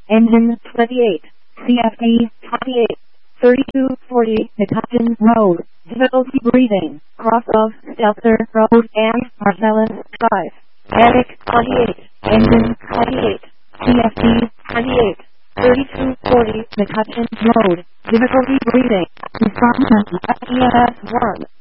Engine 28, CFD 28, 3240 Metuchen Road, difficulty breathing, cross of Stelzer Road and Marcellus Drive. Attic 28, Engine 28, CFD 28, 3240 Metuchen Road, difficulty breathing, response EMS 1.